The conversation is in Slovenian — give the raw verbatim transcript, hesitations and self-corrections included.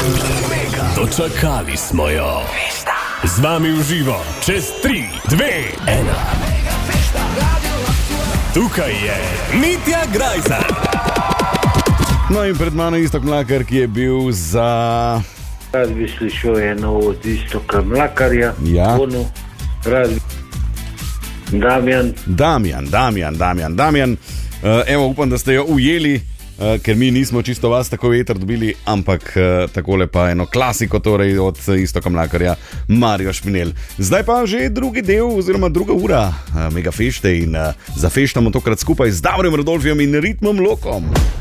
Dočakali smo jo. Z vami v živo, čez tri, dve, ena. Tukaj je Mitja Grajsar. No in pred mano Iztok Mlakar, ki je bil za... Rad bi slišal eno od Istoka Mlakarja. Ja. Ono, rad bi... Damjan. Damjan, Damjan, Damjan, Damjan. Uh, evo, upam, da ste jo ujeli, uh, ker mi nismo čisto vas tako veter dobili, ampak uh, takole pa eno klasiko torej od Istoka Mlakarja, Mario Špinel. Zdaj pa že drugi del oziroma druga ura uh, Megafešte in uh, zafeštamo tokrat skupaj z Davorjem Rodolfijem in Ritmom Lokom.